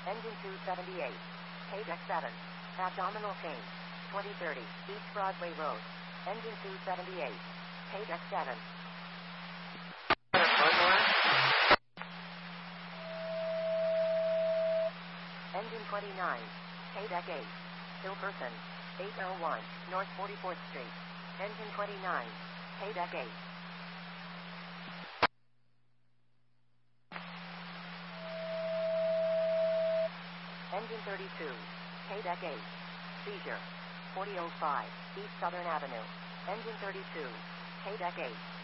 Engine 278. Paydeck 7. Abdominal change. 2030. East Broadway Road. Engine 278. Paydeck 7. Engine 29. Paydeck 8. Hilperson. 801. North 44th Street. Engine 29. Paydeck 8. Engine 32. Paydeck 8. Seizure. 4005. East Southern Avenue. Engine 32. Paydeck 8.